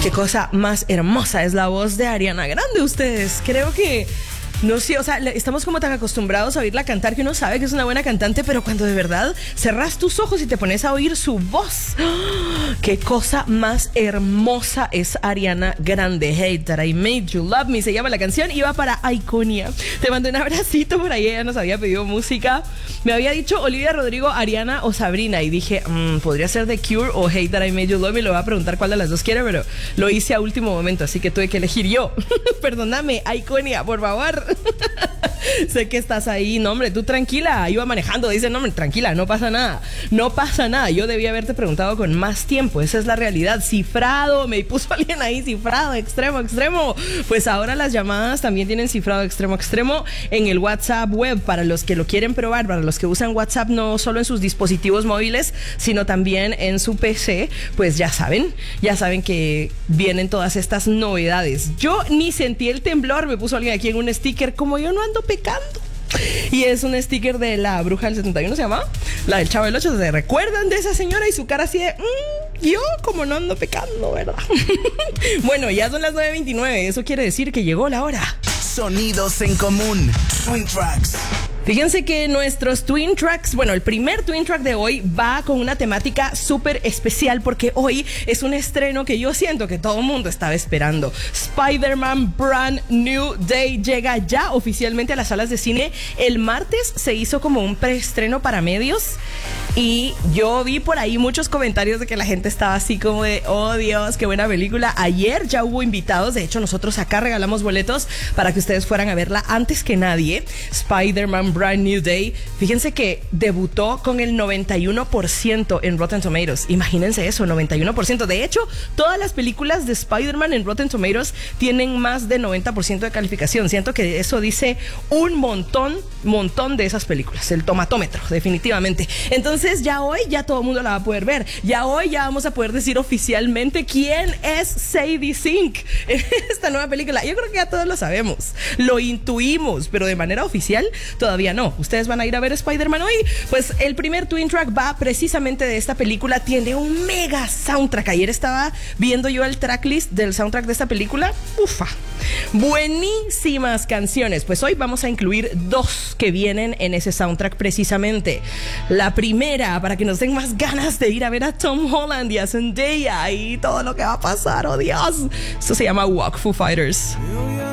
Qué cosa más hermosa es la voz de Ariana Grande, ustedes. Creo que... No sé, o sea, estamos como tan acostumbrados a oírla cantar que uno sabe que es una buena cantante, pero cuando de verdad cerras tus ojos y te pones a oír su voz, ¡oh! Qué cosa más hermosa es Ariana Grande. Hey, that I made you love me, se llama la canción y va para Iconia. Te mandé un abracito por ahí, ella nos había pedido música. Me había dicho Olivia Rodrigo, Ariana o Sabrina y dije, podría ser The Cure o Hey, that I made you love me. Le voy a preguntar cuál de las dos quiere, pero lo hice a último momento, así que tuve que elegir yo. Perdóname, Iconia, por favor. Sé que estás ahí, no hombre, tú tranquila, iba manejando, dice, no hombre, tranquila, no pasa nada, no pasa nada, yo debía haberte preguntado con más tiempo, esa es la realidad, cifrado, me puso alguien ahí, cifrado, extremo, extremo, pues ahora las llamadas también tienen cifrado extremo, extremo en el WhatsApp web, para los que lo quieren probar, para los que usan WhatsApp no solo en sus dispositivos móviles, sino también en su PC, pues ya saben que vienen todas estas novedades. Yo ni sentí el temblor, me puso alguien aquí en un sticker, como yo no ando pecando. Y es un sticker de la bruja del 71, ¿se llama? La del Chavo del 8. ¿Se recuerdan de esa señora? Y su cara así de... yo como no ando pecando, ¿verdad? Bueno, ya son las 9:29. Eso quiere decir que llegó la hora. Sonidos en común. Twin Tracks. Fíjense que nuestros Twin Tracks, bueno, el primer Twin Track de hoy va con una temática súper especial porque hoy es un estreno que yo siento que todo el mundo estaba esperando. Spider-Man Brand New Day llega ya oficialmente a las salas de cine. El martes se hizo como un preestreno para medios y yo vi por ahí muchos comentarios de que la gente estaba así como de, oh Dios, qué buena película. Ayer ya hubo invitados, de hecho nosotros acá regalamos boletos para que ustedes fueran a verla antes que nadie. Spider-Man Brand New Day, fíjense que debutó con el 91% en Rotten Tomatoes. Imagínense eso, 91%. De hecho, todas las películas de Spider-Man en Rotten Tomatoes tienen más de 90% de calificación. Siento que eso dice un montón de esas películas. El tomatómetro, definitivamente. Entonces, ya hoy, ya todo el mundo la va a poder ver. Ya hoy, ya vamos a poder decir oficialmente quién es Sadie Sink en esta nueva película. Yo creo que ya todos lo sabemos. Lo intuimos, pero de manera oficial todavía no. ¿Ustedes van a ir a ver Spider-Man hoy? Pues el primer Twin Track va precisamente de esta película. Tiene un mega soundtrack. Ayer estaba viendo yo el tracklist del soundtrack de esta película. Ufa. Buenísimas canciones. Pues hoy vamos a incluir dos que vienen en ese soundtrack precisamente. La primera, para que nos den más ganas de ir a ver a Tom Holland y a Zendaya y todo lo que va a pasar. ¡Oh, Dios! Esto se llama Walk, Foo Fighters.